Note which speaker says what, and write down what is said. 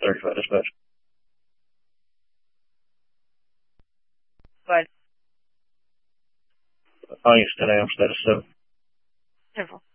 Speaker 1: certified dispatch.
Speaker 2: But
Speaker 1: Onyx 10 a.m. status 7.
Speaker 2: wonderful.